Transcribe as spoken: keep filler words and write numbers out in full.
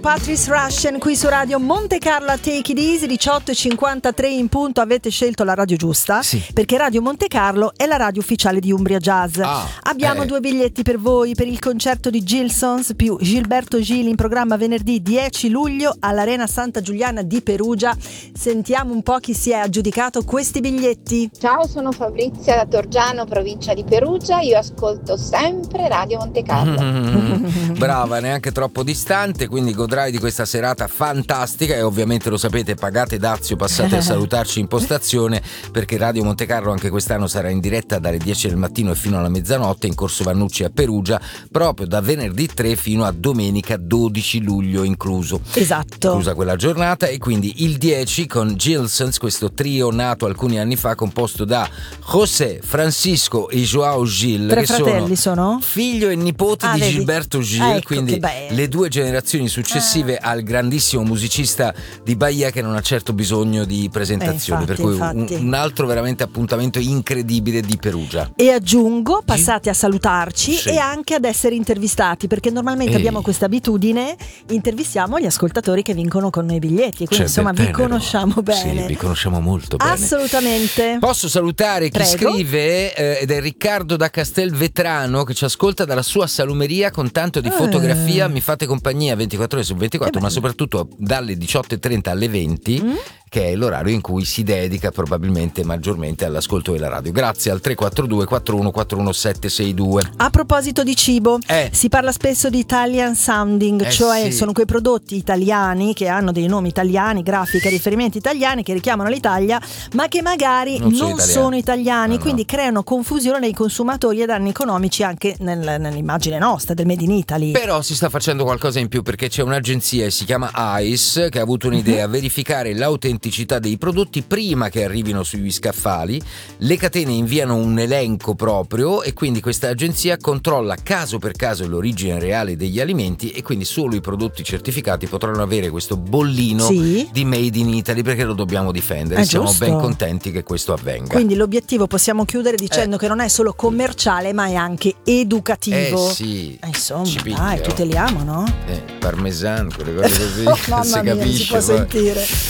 Patrice Rushen qui su Radio Monte Carlo a Take It Easy, diciotto e cinquantatré in punto. Avete scelto la radio giusta, sì, perché Radio Monte Carlo è la radio ufficiale di Umbria Jazz. Ah, Abbiamo eh. due biglietti per voi per il concerto di Gilsons più Gilberto Gili in programma venerdì dieci luglio all'Arena Santa Giuliana di Perugia. Sentiamo un po' chi si è aggiudicato questi biglietti. Ciao, sono Fabrizia da Torgiano, provincia di Perugia. Io ascolto sempre Radio Monte Carlo. Mm, brava, neanche troppo distante, quindi godrai di questa serata fantastica e ovviamente lo sapete, pagate Dazio, passate a salutarci in postazione, perché Radio Monte Carlo anche quest'anno sarà in diretta dalle dieci del mattino e fino alla mezzanotte in Corso Vannucci a Perugia, proprio da venerdì tre fino a domenica dodici luglio incluso. Esatto. Inclusa quella giornata, e quindi il dieci con Gilsons, questo trio nato alcuni anni fa composto da José, Francisco e João Gil, Tre che fratelli sono, sono? figlio e nipote Ah, di vedi? Gilberto Gil, Ah, ecco, quindi che bello. le due generazioni successive Ah. al grandissimo musicista di Bahia che non ha certo bisogno di presentazioni, Eh, infatti, per cui un, infatti. un altro veramente appuntamento incredibile di Perugia. E aggiungo, passate a salutarci Sì. e anche ad essere intervistati, perché normalmente Ehi. abbiamo questa abitudine, intervistiamo gli ascoltatori che vincono con noi i biglietti, quindi Cioè, insomma ben vi tenero. conosciamo bene. Sì, vi conosciamo molto bene. Assolutamente. Posso salutare chi Prego. scrive eh, ed è Riccardo da Castelvetrano, che ci ascolta dalla sua salumeria con tanto di Eh. fotografia. Mi fate compagnia ventiquattro ore su ventiquattro, Che ma bello. soprattutto dalle diciotto e trenta alle venti, Mm? che è l'orario in cui si dedica probabilmente maggiormente all'ascolto della radio. Grazie al tre quattro due quattro uno quattro uno sette sei due. A proposito di cibo, Eh. si parla spesso di Italian sounding, Eh, cioè sì. sono quei prodotti italiani che hanno dei nomi italiani, grafiche, riferimenti italiani che richiamano l'Italia, ma che magari Non non, sono italiani. sono italiani, No, no. quindi creano confusione nei consumatori e danni economici anche nel- nell'immagine nostra del Made in Italy. Però si sta facendo qualcosa in più, perché c'è un'agenzia e si chiama ICE che ha avuto un'idea: Mhm. verificare l'autenticità dei prodotti prima che arrivino sugli scaffali. Le catene inviano un elenco proprio e quindi questa agenzia controlla caso per caso l'origine reale degli alimenti, e quindi solo i prodotti certificati potranno avere questo bollino Sì. di Made in Italy, perché lo dobbiamo difendere. È Siamo giusto. ben contenti che questo avvenga. Quindi l'obiettivo possiamo chiudere dicendo Eh. che non è solo commerciale ma è anche educativo. Eh sì, Eh, insomma, ci picchia, dai, oh. tuteliamo, no? Eh, parmesan, quelle cose così. Oh, si mamma mia, non si capisce può poi. sentire.